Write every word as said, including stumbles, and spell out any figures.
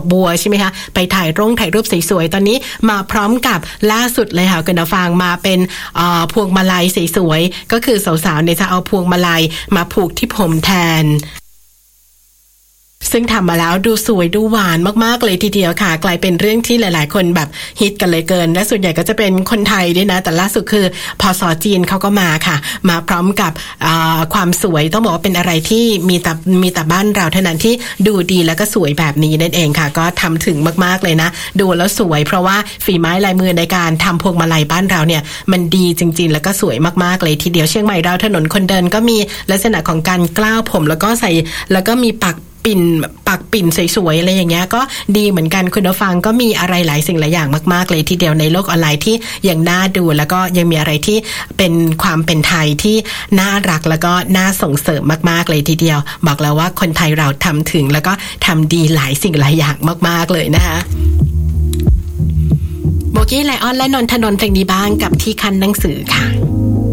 อกบัวใช่ไหมคะไปถ่ายร่งถ่ายรูปสวยๆตอนนี้มาพร้อมกับล่าสุดเลยค่ะคุณผู้ฟังมาเป็นพวงมาลัยสวยๆก็คือสาวๆเนี่ยจะเอาพวงมาลัยมาผูกที่ผมแทนซึ่งทำมาแล้วดูสวยดูหวานมากๆเลยทีเดียวค่ะกลายเป็นเรื่องที่หลายๆคนแบบฮิตกันเลยเกินและส่วนใหญ่ก็จะเป็นคนไทยด้วยนะแต่ล่าสุดคือพสจีนเขาก็มาค่ะมาพร้อมกับความสวยต้องบอกว่าเป็นอะไรที่มีแต่มีแต่บ้านเราเท่านั้นที่ดูดีแล้วก็สวยแบบนี้นั่นเองค่ะก็ทำถึงมากๆเลยนะดูแล้วสวยเพราะว่าฝีไม้ลายมือในการทำพวงมาลัยบ้านเราเนี่ยมันดีจริงๆแล้วก็สวยมากๆเลยทีเดียวเชียงใหม่เราถนนคนเดินก็มีลักษณะของการกล้าวผมแล้วก็ใส่แล้วก็มีปักปิ่นปักปิ่นสวยๆอะไรอย่างเงี้ยก็ดีเหมือนกันคุณผู้ฟังก็มีอะไรหลายสิ่งหลายอย่างมากๆเลยทีเดียวในโลกออนไลน์ที่ยังน่าดูแล้วก็ยังมีอะไรที่เป็นความเป็นไทยที่น่ารักแล้วก็น่าส่งเสริมมากๆเลยทีเดียวบอกแล้วว่าคนไทยเราทำถึงแล้วก็ทำดีหลายสิ่งหลายอย่างมากๆเลยนะคะโบกี้ไลออนและนนทนนท์เพลงนี้บ้างกับที่คันหนังสือค่ะ